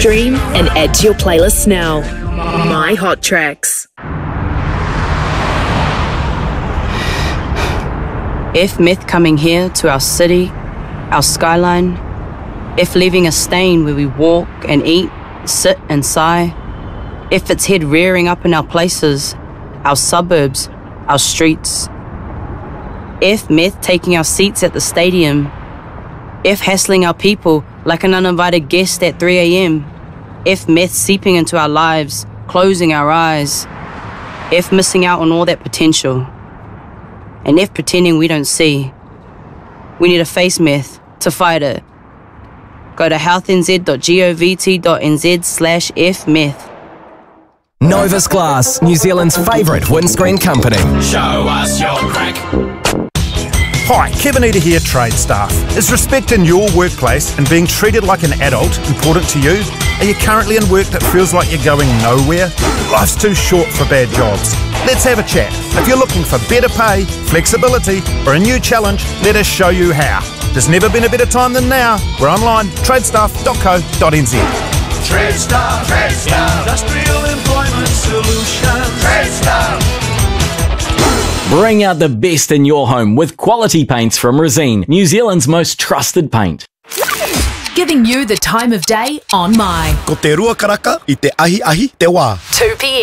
stream and add to your playlist now. My Hot Tracks. If myth coming here to our city, our skyline, if leaving a stain where we walk and eat, sit and sigh, if it's head rearing up in our places, our suburbs, our streets, if myth taking our seats at the stadium, if hassling our people like an uninvited guest at 3 a.m, if myth seeping into our lives, closing our eyes, if missing out on all that potential, and if pretending we don't see, we need to face myth to fight it. Go to healthnz.govt.nz/fmyth. Novus Glass, New Zealand's favourite windscreen company. Show us your crack. Hi, Kevin Eder here, Trade Staff. Is respect in your workplace and being treated like an adult important to you? Are you currently in work that feels like you're going nowhere? Life's too short for bad jobs. Let's have a chat. If you're looking for better pay, flexibility, or a new challenge, let us show you how. There's never been a better time than now. We're online, tradestaff.co.nz. TradeStaff, Industrial Employment Solutions. TradeStaff. Bring out the best in your home with quality paints from Resene, New Zealand's most trusted paint. Giving you the time of day on My. Ko te rua karaka I te ahi ahi te wā. 2 p.m.